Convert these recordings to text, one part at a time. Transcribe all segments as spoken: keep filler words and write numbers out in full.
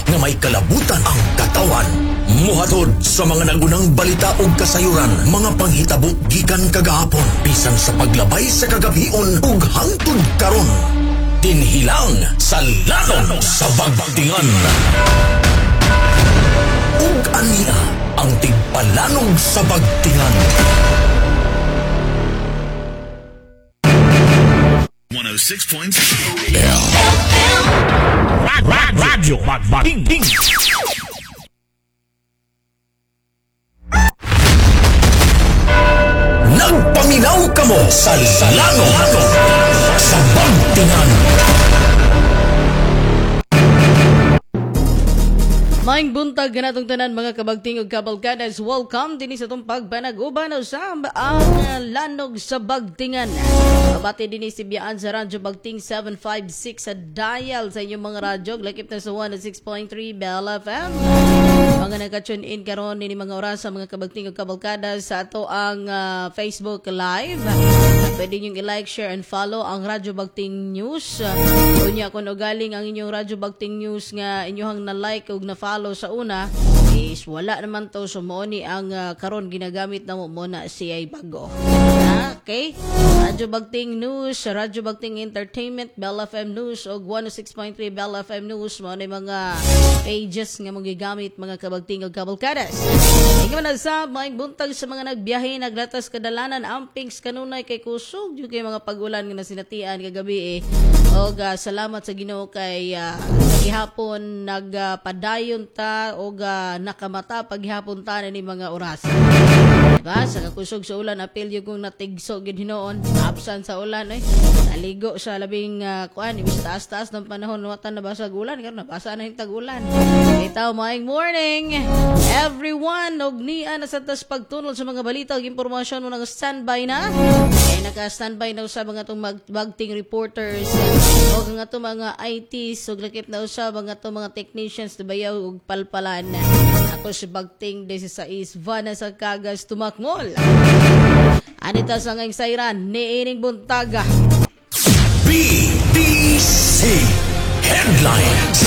nga may kalabutan ang katawan. Muhatod sa mga nagunang balita ug kasayuran, mga panghitabo gikan kagahapon bisan sa paglabay sa kagabion ug hangtod karon. Tinhilang sa lanon sa bagtingan. Ug aniya ang tigpalanog sa bagtingan. one oh six point six Radyo Magbating. Nagpaminaw kamo sa lanon sa bagtingan. Maing buntag ganatong tanan mga kabagting ug kabalkadas. Welcome din sa itong pagpanag-uban sa ang lanog sa bagtingan. Mabati din si Biyaan sa Radyo Bagting seven five six sa dial sa inyong mga radyo. Lakip na sa one oh six point three Bell F M. Mga naka-tune in karon ni mga oras sa mga kabagting ug kabalkadas sa ato ang uh, Facebook Live. Pwede niyong i-like, share, and follow ang Radyo Bagting News. Uh, Unya kung ugaling ang inyong Radyo Bagting News nga inyong na-like ug na-follow sa una, is wala naman to. So mo ni ang uh, karon ginagamit na mo muna si ay bago. Okay? Radyo Bagting News, Radyo Bagting Entertainment, Bell F M News, o one oh six point three Bell F M News. Mo ni mga pages nga mong gigamit mga kabagting ug kabalkadas. Ikaw na sa mga buntag sa mga nagbiyahe, naglatas kadalanan, ampings kanunay kay kusog yung kay mga pag-ulan nga nasinatian kagabi eh. O uh, salamat sa Ginoo kay uh, gihapon nagpadayon uh, ta o uh, nakamata paghihapon ta ni mga oras. Diba? Sa kakusog sa ulan, apelyo kong natigso gid hinoon, absent sa ulan eh. Naligo sa labing uh, kuan, ibig taas-taas ng panahon, watan nabasa ulan, karon nabasa na yung tag-ulan. Itaw, maayong morning everyone, og niya na sa tas pagtunol sa mga balita ug impormasyon mo nang standby na. Eh naka-standby na sa mga tong bagting reporters o nga to mga I Ts ug lakip na usab mga to mga technicians na bayaw ug palpalan. Ako si Bagting sixteen Vanessa Cagas tumakmol. Anita sa ngayong sayran ni ining buntaga. B B C Headlines.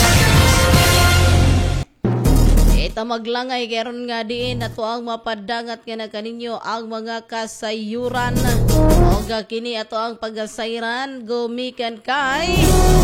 Ita maglangay karon nga diin ato ang mapadangat nga na kaninyo ang mga kasayuran. O ga kini ato ang pagasayran gumikan kay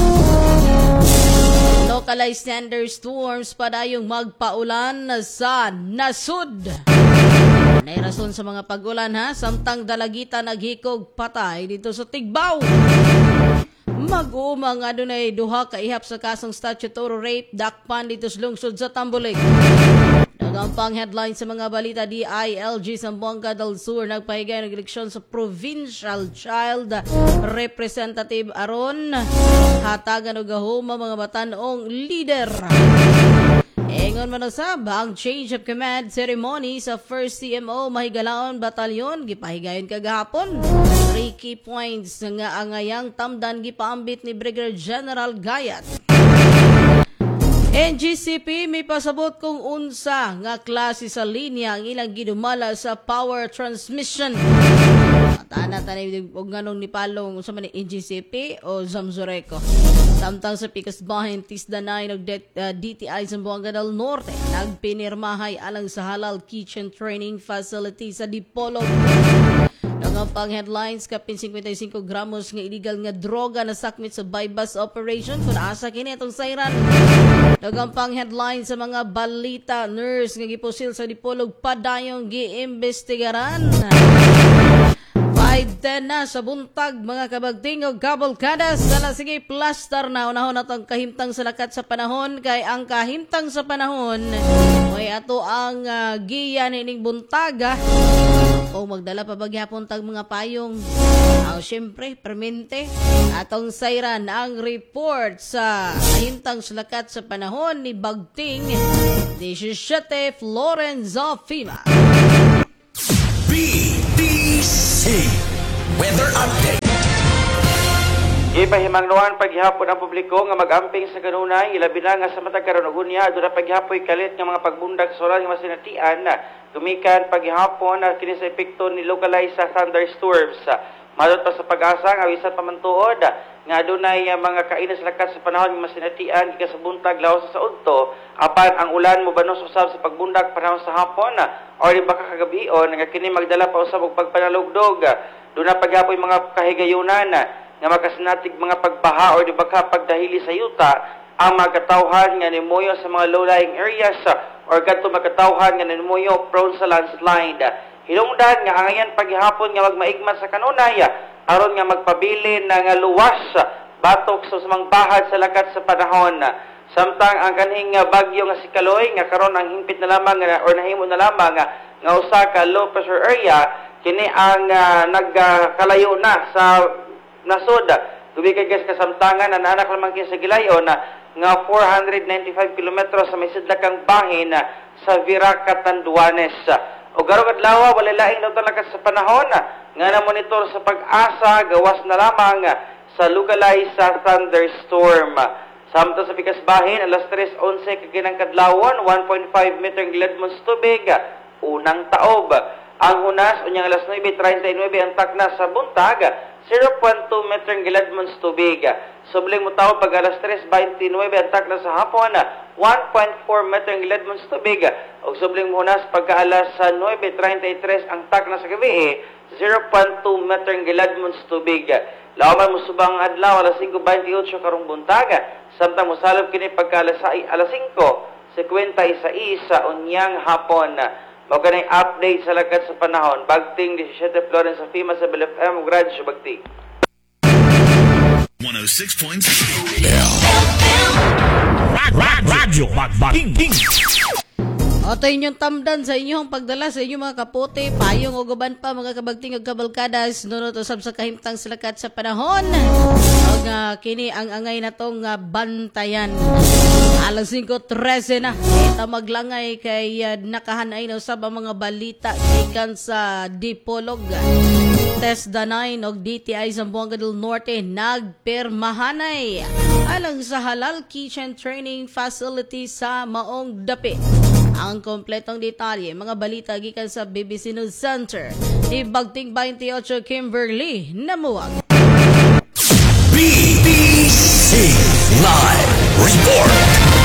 localized thunderstorms padayong magpaulan sa nasud. Nay rason sa mga pag-ulan ha, samtang dalagita naghikog patay dito sa Tigbaw. Mag-uumang adunay duha ka ihap sa kasong statutory rape dakpan dito sa lungsod sa Tambulig. Nagampang headline sa mga balita, D I L G Zamboanga del Sur nagpahigay ng eleksyon sa Provincial Child Representative aron hatagan og gahuma mga batanong leader. Engon man usab ang change of command ceremony sa first C M O Mahigalaon Batalyon gipahigayon kagahapon. Three key points nga angayang tamdan gipaambit ni Brigadier General Gayat. N G C P may pasabot kung unsa nga klase sa linya ang ilang gidumala sa power transmission. Tana tanay og nganong ni palong sa man N G C P o Zamzoreco. Samtang sa pikas bahin tisda na ng uh, D T I Zamboanga del Norte nagpinirmahay alang sa halal kitchen training facility sa Dipolog. Nagampang headlines kapin fifty-five gramos nga illegal nga droga na sakmit sa bypass operation kung asa kini itong sayran. Nagampang headlines sa mga balita, nurse nga gipusil sa Dipolog padayong giimbestigaran. five ten na sa buntag mga kabagting o kabalkadas. Sala sige plaster na unahon natong kahimtang sa lakat sa panahon kay ang kahimtang sa panahon may ato ang uh, giya nining buntaga o magdala pa bagyapon tag mga payong. Aw syempre permente atong sayran ang report sa kahimtang sa lakat sa panahon ni Bagting seventeen Florenzo Fima. B B C Weather Update. Ipahimangnuan paghihapon ang publiko nga mag-amping sa kanunay, ilabi na nga sa matag karon ug unya aduna paghihapoy kalit nga mga pagbundag sa oras nga masinatian na tumikan paghihapon at kini sa epekto ni localized sa thunderstorms. Madot pa sa pag-asa nga bisan pa man tuod nga dunay uh, mga kainas lakat sa panahon nga masinatian gikan sa buntag lawas sa udto apan ang ulan mo banos usab sa pagbundak panahon sa hapon uh, or di ba kagabion nga kini magdala pa usab og pagpanalugdog uh, duna pagyapoy mga kahigayunan uh, nga makasinatig mga pagbaha or di ba ka pagdahili sa yuta ang magkatawhan nga nimuyo sa mga low-lying areas uh, or kadto magkatawhan nga nimuyo prone sa landslide uh, hilungdan nga angayan paghihapon nga magmaigmat sa kanunay aron nga magpabilin nga luwas batok sa samang bahad sa lakat sa panahon. Samtang ang kanhing bagyo nga si Kaloy nga karon ang himpit na lamang or nahimo na lamang nga usa ka low pressure area kini ang uh, nagkalayo uh, na sa nasod. Tubi kay guys kasamtangan na anak lamang kini sa gilayon nga four hundred ninety-five kilometros sa may sidlakang bahin sa Viraca, Tanduanes. O garong adlaw wala laing daw talaga sa panahon nga na-monitor sa pag-asa gawas na lamang sa lugalay sa thunderstorm. Samtang sa pikas bahin alas tres onse kaginang kadlawon one point five meter gladmon tubig unang taob. Ang hunas unyang alas nine thirty-nine ang takna sa buntag zero point two meter gladmon tubig. Subling mo taob pag alas tres twenty-nine ang takna sa hapon one point four meter gladmon tubig. Og subling mo hunas pagka alas nine thirty-three ang takna sa gabi zero point two meter gladmon tubig. Lawan mo subang adlaw alas five twenty-eight karong buntag. Samtang mosalop kini pagka alas five fifty-six sa unyang hapon. Mao kanay update sa lakat sa panahon. Bagting seventeen Florence sa FEMA sa B L F M Radyo Bagting. one oh six point six. Radyo Bagting. O ito inyong tamdan sa inyong pagdala sa inyong mga kapote, payong o guban pa mga kabagting o kabalkadas, nunod usab sa kahimtang silakat sa panahon. O nga kini ang angay na tong uh, bantayan. alas five thirteen na, ita maglangay kay uh, nakahanay na usab ang mga balita ikan sa Dipolog. TESDA nine og D T I Zamboanga del Norte nagpermahanay alang sa halal kitchen training facility sa Maong Dapit. Ang kompletong detalye, mga balita gikan sa B B C News Center ni Bagting twenty-eight Kimberly Namuwag. B B C Live Report.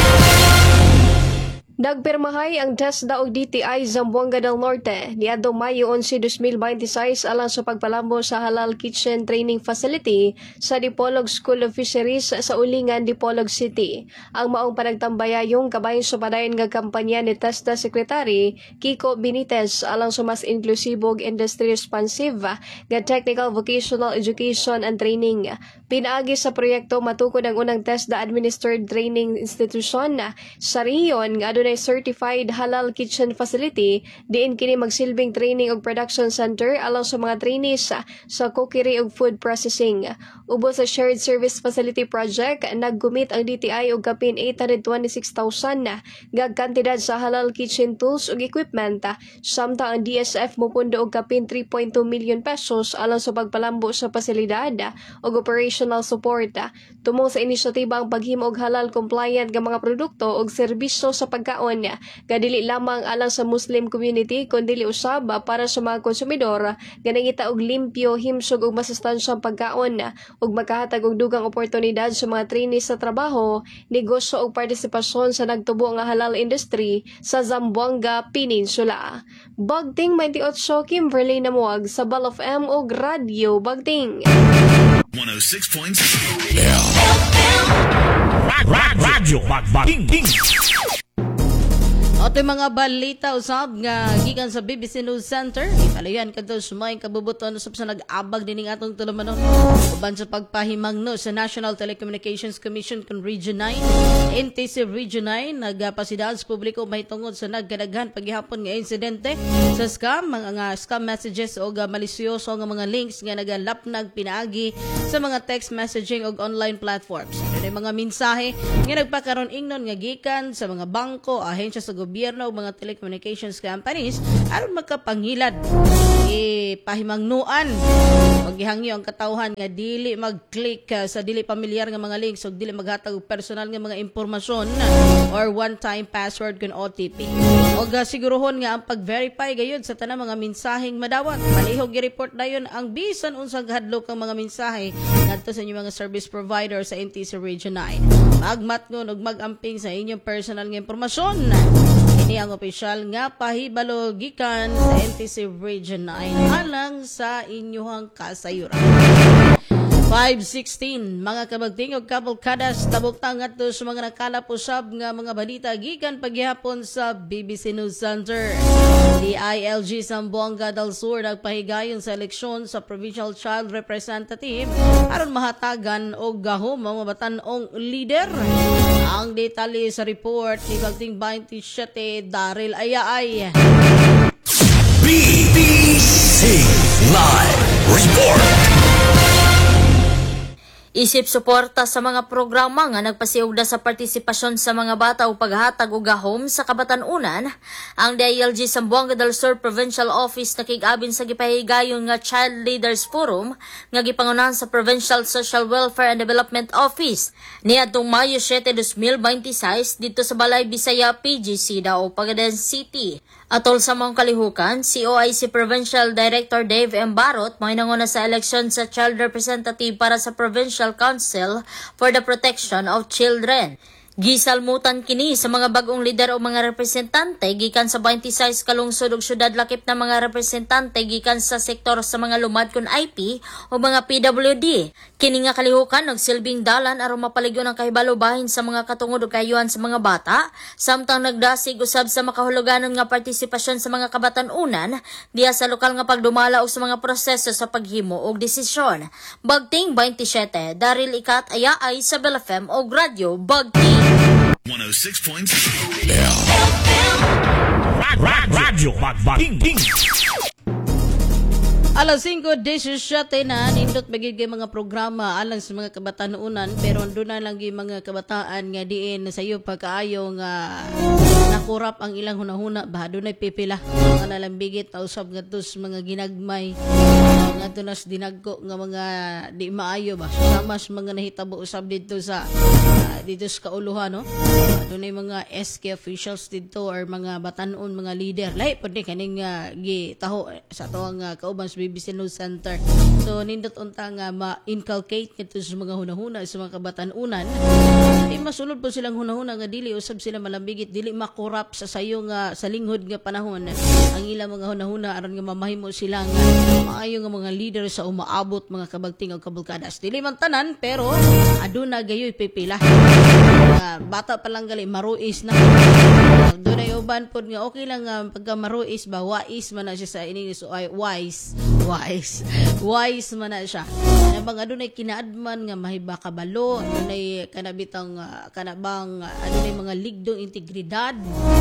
Nagpirmahay ang TESDA o D T I Zamboanga del Norte niadtong Mayo eleven, twenty twenty-six alang sa pagpalambo sa halal kitchen training facility sa Dipolog School of Fisheries sa Ulingan, Dipolog City. Ang maong panagtambayayong kabayon sa padayon nga kampanya ni TESDA Secretary Kiko Benitez alang sa mas inklusibo ug industry responsive nga technical vocational education and training. Pinaagi sa proyekto matukod ang unang TESDA administered training institution sa riyon nga adunay certified halal kitchen facility diin kini magsilbing training ug production center alang sa mga trainees sa cookery ug food processing. Ubos sa shared service facility project, naggumit ang D T I og kapin eight hundred twenty-six thousand nga kantidad sa halal kitchen tools ug equipment, samtang ang D S F mopundo og kapin three point two million pesos alang sa pagpalambo sa pasilidad ug operational support. Tumong sa inisyatiba ang paghimo og halal compliant nga mga produkto ug serbisyo sa pagkaon nga dili lamang alang sa Muslim community kundi usab para sa mga konsumidor nga nangita og limpyo, himsog ug masustansyang pagkaon ug makahatag og dugang oportunidad sa mga trainees sa trabaho, negosyo ug partisipasyon sa nagtubo nga halal industry sa Zamboanga Peninsula. Bagting twenty-eight Kimberly Namuwag sa B L F M ug Radyo Bagting. one oh six point six. Radyo Bagting. O ito mga balita usab nga gikan sa B B C News Center. Ipalayan kadto sumayong kabubuton usab sa nag-abag dining atong tulumanon. Uban sa pagpahimangno sa National Telecommunications Commission kon Region nine, N T C Region nine nagpasidad sa publiko mahitungod sa nagkadaghan paghihapon nga insidente sa scam, mga nga scam messages o nga malisyoso nga mga links nga nagalapnag pinaagi sa mga text messaging og online platforms. Ano mga mensahe nga nagpakaron ingnon nga gikan sa mga bangko, ahensya sa gobyerno gobyerno o mga telecommunications companies aron makapangilad ipahimangnuan o gihangyo ang katawhan nga dili mag-click uh, sa dili pamilyar nga mga links o dili maghatag og personal nga mga impormasyon or one-time password kun O T P. O uh, siguruhon nga ang pag-verify gayud sa tanang mga mensaheng madawat. Malihog i-report dayon ang bisan unsang hadlok ang mga mensahe ngadto sa inyong mga service provider sa N T C Region nine. Magmatngon ug mag-amping sa inyong personal nga impormasyon. Ini ang opisyal nga pahibalo gikan sa N T C Region nine alang sa inyong kasayuran. five sixteen mga kabagting og kabalkadas tabok ngadto sa mga nakalap usab nga mga balita gikan paghihapon sa B B C News Center. D I L G Zamboanga del Sur nagpahigayon sa eleksyon sa Provincial Child Representative aron mahatagan og gahom ang mga batan-ong leader. Ang detalye sa report ni Bagting twenty-seven Daryl Ayaay. B B C Live Report. Isip suporta sa mga programa nga nagpasiugda sa partisipasyon sa mga bata o paghatag og gahom sa kabatanunan, ang D I L G Zamboanga del Sur Provincial Office nakig-abin sa gipahigayon nga Child Leaders Forum nga gipangunahan sa Provincial Social Welfare and Development Office niadtong Mayo seven, twenty twenty-six dito sa Balay Bisaya P G C Dao, Pagaden City. Atol sa mga kalihukan, si O I C Provincial Director Dave M. Barot may nanguna sa eleksyon sa Child Representative para sa Provincial Council for the Protection of Children. Gisalmutan kini sa mga bagong lider o mga representante gikan sa twenty-six kalungsod ug syudad lakip na mga representante gikan sa sektor sa mga lumad kun I P o mga P W D. Kini nga kalihukan nagsilbing dalan aron mapaligyon ang kahibalo bahin sa mga katungod ug kayuhan sa mga bata, samtang nagdasig usab sa makahuluganon nga partisipasyon sa mga kabatan-unan diya sa lokal nga pagdumala og sa mga proseso sa paghimo og desisyon. Bagting twenty-seven, Daryl Ikat Ayaay sa Bell F M og Radyo Bagting. one oh six point seven. Rad, rad, radyo, Bagting King. Alas five seventeen na nindot magiging kay mga programa alang sa mga kabatanunan pero andun na lang yung mga kabataan nga diin sa iyo pagkaayo nga nakurap ang ilang hunahuna ba doon ay pipila nga nalambigit na usab nga tos mga ginagmay nga tunas dinagko nga mga di maayo ba sama sa mga nahitabo usab dito sa uh, dito sa kauluhan no doon ay mga S K officials dito or mga batanon mga leader lahi pud ni kaning uh, gitaho sa tuwang uh, kauban sa B B C News Center. So, nindot unta nga ma-inculcate nito sa mga hunahuna sa mga kabatanunan. Di masulod po silang hunahuna nga dili usab sila malambigit, dili makurap sa sayo nga sa linghod nga panahon. Ang ilang mga hunahuna aron nga mamahimo sila nga maayo nga mga leader sa umaabot mga kabagting ug kabulkadas. Dili man tanan pero aduna gayoy pipila. Uh, bata pa lang gali maruis na. Uh, doon ay uban po nga okay lang uh, pagka maruis ba wais man na siya sa ini so ay wise wise wise man na siya ang mga adunay kinaadman nga mahiba kabalo adunay kanabitang uh, kanabang uh, adunay mga ligdong integridad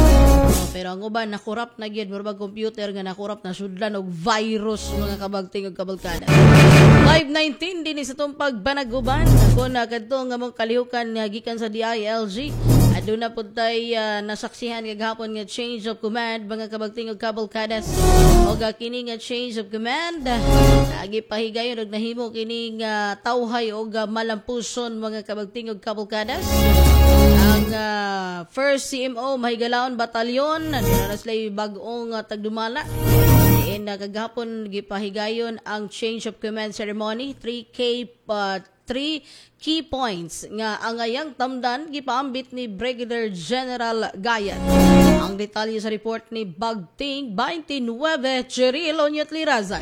uh, pero ang uban nakurap na gyud murag computer nga nakurap na sudlan og virus mga kabagting ug kabalkada. Five nineteen din sa tong pagbanag-uban ako na kadto nga mong kalihukan nga gikan sa D I L G aduna pud tay uh, nasaksihan kagahapon nga change of command mga kabagting ug kabalkadas og uh, kini nga change of command agi pahigayon og nahimo kini nga tawhay og uh, malampuson mga kabagting ug kabalkadas ang uh, first C M O Mahigalawon Batalyon aduna na sila bag-ong uh, tagdumala in uh, kagahapon gipahigayon ang change of command ceremony three K uh, three key points nga ang ayang tamdan gipaambit ni Brigadier General Gayat. Ang detalye sa report ni Bagting twenty-nine Cheryl Onyat Lirazan.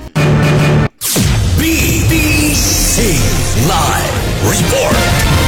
B B C Live Report.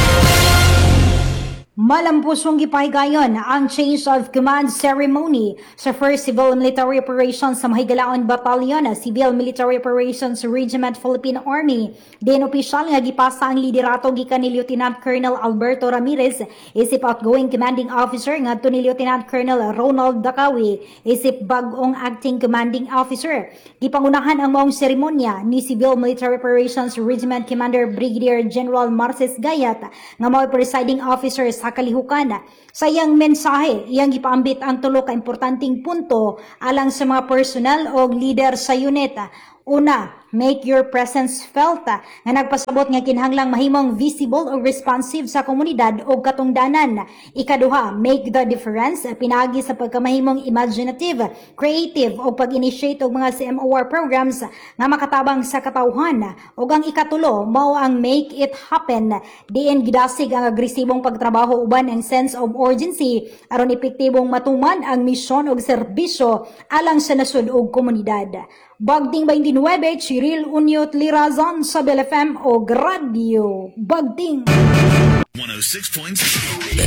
Malampusong gipahigayon ang change of command ceremony sa first Civil Military Operations sa Mahigalaon Batalyon, Civil Military Operations Regiment Philippine Army. Din opisyal nga gipasa ang liderato gikan ni Lieutenant Colonel Alberto Ramirez, isip outgoing commanding officer ngadto ni Lieutenant Colonel Ronald Dacawi, isip bag-ong acting commanding officer. Gipangunahan ang maong seremonya ni Civil Military Operations Regiment Commander Brigadier General Marces Gayat nga mao presiding officer sa sa kalihukan. Sa iyang mensahe, iyang ipaambit ang tulo ka importanteng punto alang sa mga personal o leader sa unit. Una, make your presence felt nga nagpasabot nga kinahanglang mahimong visible o responsive sa komunidad o katungdanan. Ikaduha, make the difference pinagi sa pagkamahimong imaginative, creative o pag-initiate og mga C M O R programs nga makatabang sa katawhan. Ug ang ikatulo, mao ang make it happen. Diin gidasig ang agresibong pagtrabaho uban ang sense of urgency aron epektibong matuman ang misyon ug serbisyo alang sa nasud ug komunidad. Bagting twenty-nine, Chiril Unyot Lirazon sa Bel F M o Radio Bagting. one oh six point seven.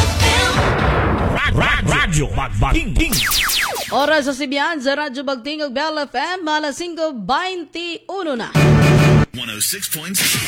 Radyo Bagting. Oras sa Sibian sa Radyo Bagting ug Bell F M, alas five twenty-one na. one oh six point seven.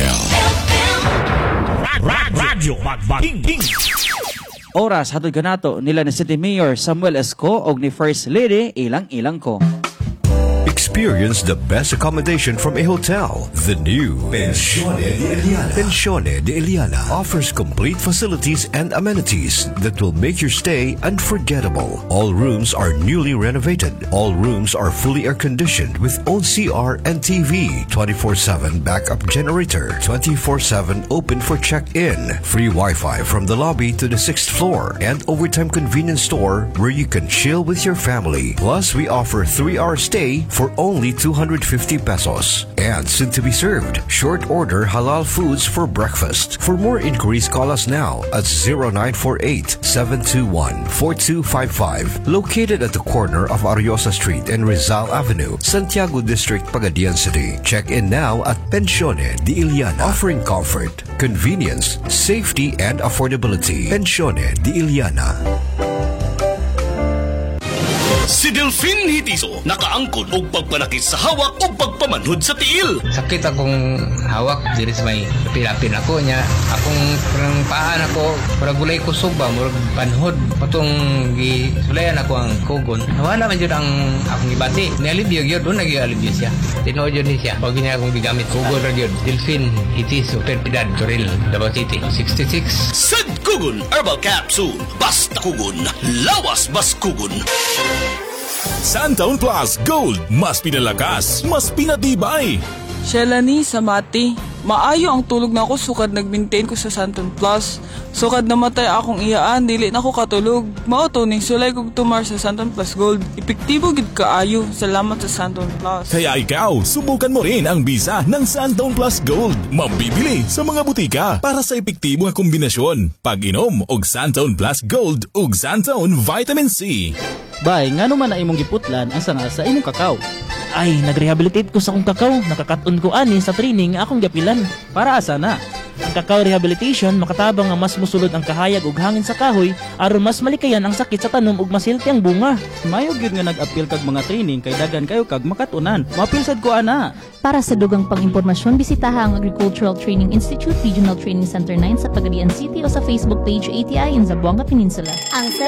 Radyo Bagting. Oras hatod kanato nila ni City Mayor Samuel Esco og ni First Lady Ilang-Ilang ko. Experience the best accommodation from a hotel. The new Pensione de Eliana. Pensione de Eliana offers complete facilities and amenities that will make your stay unforgettable. All rooms are newly renovated. All rooms are fully air-conditioned with own C R and T V, twenty-four seven backup generator, twenty-four seven open for check-in, free Wi-Fi from the lobby to the sixth floor, and overtime convenience store where you can chill with your family. Plus, we offer three-hour stay for only two hundred fifty pesos. And soon to be served, short order halal foods for breakfast. For more inquiries, call us now at zero nine four eight, seven two one, four two five five. Located at the corner of Ariosa Street and Rizal Avenue, Santiago District, Pagadian City. Check in now at Pensione de Eliana, offering comfort, convenience, safety, and affordability. Pensione de Eliana. Si Delphine Hitiso nakaangkon og pagpanakit sa hawak o pagpamanhod sa tiil. Sakit akong hawak diri sa may pilapin ako niya. Akong parang paan ako, parang gulay kusog ba, murag panhod. Patong gisulayan ako ang kugon. Nawala man yun ang akong ibati. Nialibyo yun, doon nag-ialibyo siya. Tinood yun siya. Pag niya akong bigamit kugon rin yun. Delphine Hitiso, Perpidad, Toril, Davao City, sixty-six. Sad Kugon Herbal Capsule. Basta kugon, lawas bas kugon. Santaon Plus Gold, mas pinalakas, mas pinatibay. Shelani Samati, maayo ang tulog na ako sukad nag-maintain ko sa Santaon Plus. Sukad namatay akong iyaan, dili na ko katulog. Mao to ning sulay kog tumar sa Santaon Plus Gold. Epektibo gid kaayo, salamat sa Santaon Plus. Kaya ikaw, subukan mo rin ang bisa ng Santaon Plus Gold. Mabibili sa mga butika para sa epektibo nga kombinasyon. Pag-inom og Santaon Plus Gold ug Santaon Vitamin C. Bay, nga naman na imong giputlan ang sanga sa imong kakao. Ay, nag-rehabilitate ko sa akong kakao. Nakakaton ko ani sa training nga akong gapilan. Para asa na? Ang kakao rehabilitation makatabang nga mas musulod ang kahayag ug hangin sa kahoy aron mas malikayan ang sakit sa tanom ug masilti ang bunga. Mayo gyud nga nag-appeal kag mga training kay dagan kayo kag makatunan. Mapil sad ko ana. Para sa dugang pang-impormasyon, bisitaha ang Agricultural Training Institute Regional Training Center nine sa Pagadian City o sa Facebook page A T I in Zamboanga Peninsula. Ang